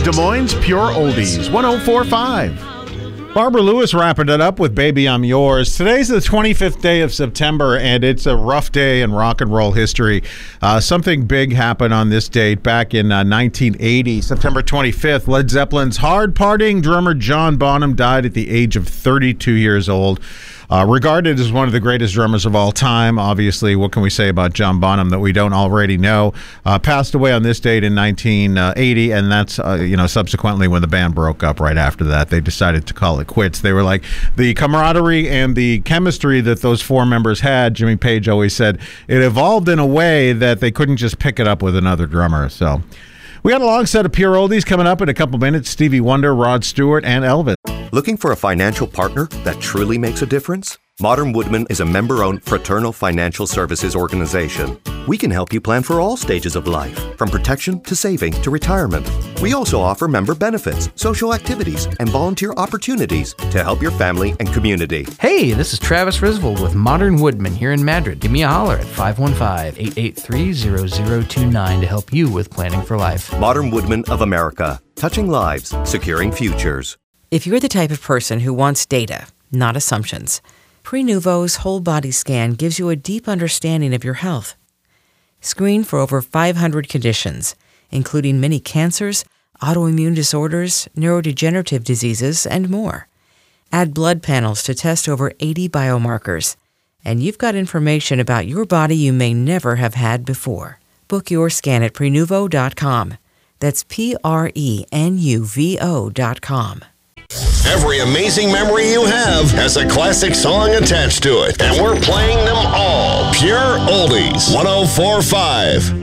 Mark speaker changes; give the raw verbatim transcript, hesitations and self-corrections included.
Speaker 1: Des Moines Pure Oldies, one oh four point five. Barbara Lewis wrapping it up with Baby I'm Yours. Today's the twenty-fifth day of September, and it's a rough day in rock and roll history. Uh, something big happened on this date back in uh, nineteen eighty, September twenty-fifth. Led Zeppelin's hard-partying drummer John Bonham died at the age of thirty-two years old. Uh, regarded as one of the greatest drummers of all time. Obviously, what can we say about John Bonham that we don't already know? Uh, passed away on this date in nineteen eighty, and that's, uh, you know, subsequently when the band broke up right after that. They decided to call it quits. They were like, the camaraderie and the chemistry that those four members had, Jimmy Page always said, it evolved in a way that they couldn't just pick it up with another drummer. So we got a long set of Pure Oldies coming up in a couple minutes. Stevie Wonder, Rod Stewart, and Elvis.
Speaker 2: Looking for a financial partner that truly makes a difference? Modern Woodmen is a member-owned fraternal financial services organization. We can help you plan for all stages of life, from protection to saving to retirement. We also offer member benefits, social activities, and volunteer opportunities to help your family and community.
Speaker 3: Hey, this is Travis Risvold with Modern Woodmen here in Madrid. Give me a holler at five one five, eight eight three, zero zero two nine to help you with planning for life.
Speaker 2: Modern Woodmen of America, touching lives, securing futures.
Speaker 4: If you're the type of person who wants data, not assumptions, Prenuvo's whole body scan gives you a deep understanding of your health. Screen for over five hundred conditions, including many cancers, autoimmune disorders, neurodegenerative diseases, and more. Add blood panels to test over eighty biomarkers, and you've got information about your body you may never have had before. Book your scan at Prenuvo dot com. That's P R E N U V O dot com.
Speaker 5: Every amazing memory you have has a classic song attached to it, and we're playing them all. Pure Oldies, one oh four point five.